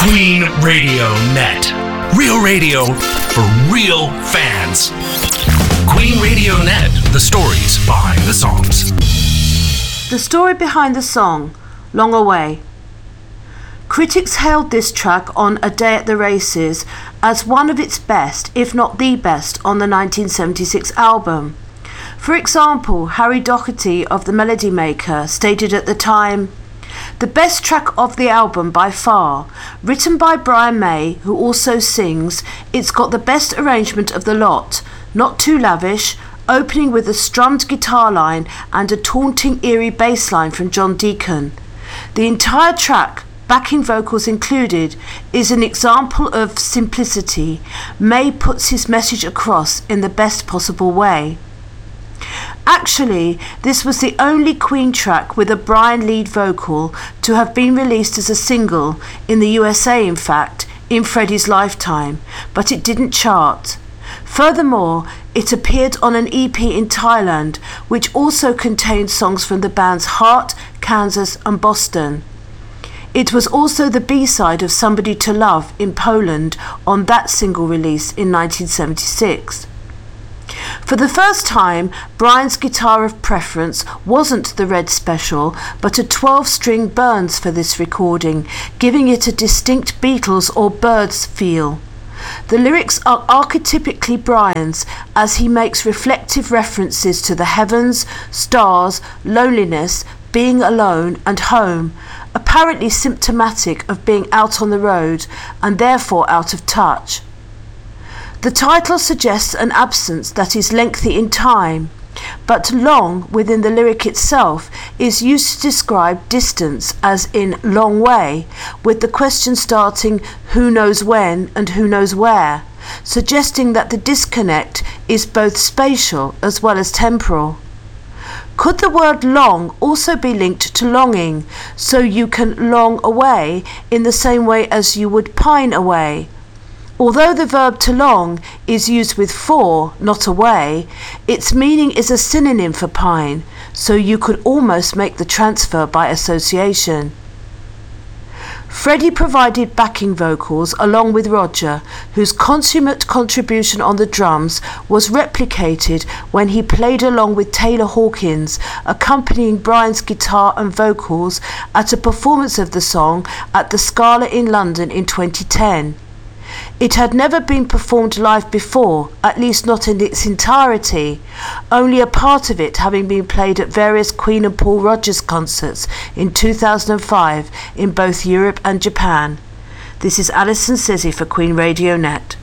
Queen Radio Net. Real radio for real fans. Queen Radio Net, the stories behind the songs. The story behind the song, Long Away. Critics hailed this track on A Day at the Races as one of its best, if not the best, on the 1976 album. For example, Harry Doherty of The Melody Maker stated at the time, "The best track of the album by far. Written by Brian May, who also sings, it's got the best arrangement of the lot, not too lavish, opening with a strummed guitar line and a taunting, eerie bass line from John Deacon. The entire track, backing vocals included, is an example of simplicity. May puts his message across in the best possible way." Actually, this was the only Queen track with a Brian lead vocal to have been released as a single, in the USA in fact, in Freddie's lifetime, but it didn't chart. Furthermore, it appeared on an EP in Thailand, which also contained songs from the bands Heart, Kansas and Boston. It was also the B-side of Somebody to Love in Poland on that single release in 1976. For the first time, Brian's guitar of preference wasn't the Red Special, but a 12-string Burns for this recording, giving it a distinct Beatles or Byrds feel. The lyrics are archetypically Brian's, as he makes reflective references to the heavens, stars, loneliness, being alone and home, apparently symptomatic of being out on the road and therefore out of touch. The title suggests an absence that is lengthy in time, but long within the lyric itself is used to describe distance, as in long way, with the question starting who knows when and who knows where, suggesting that the disconnect is both spatial as well as temporal. Could the word long also be linked to longing, so you can long away in the same way as you would pine away? Although the verb to long is used with for, not away, its meaning is a synonym for pine, so you could almost make the transfer by association. Freddie provided backing vocals along with Roger, whose consummate contribution on the drums was replicated when he played along with Taylor Hawkins, accompanying Brian's guitar and vocals at a performance of the song at the Scala in London in 2010. It had never been performed live before, at least not in its entirety, only a part of it having been played at various Queen and Paul Rodgers concerts in 2005 in both Europe and Japan. This is Alison Sizzi for Queen Radio Net.